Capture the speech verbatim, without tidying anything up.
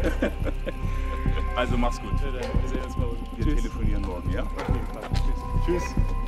Also mach's gut. Ja, dann, wir sehen uns morgen. Wir Tschüss. telefonieren morgen, ja? Auf jeden Fall. Tschüss. Tschüss.